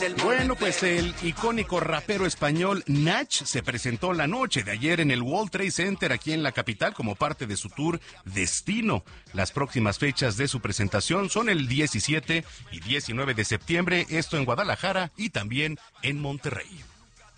Bueno, pues el icónico rapero español Nach se presentó la noche de ayer en el World Trade Center aquí en la capital como parte de su tour Destino. Las próximas fechas de su presentación son el 17 y 19 de septiembre, esto en Guadalajara y también en Monterrey.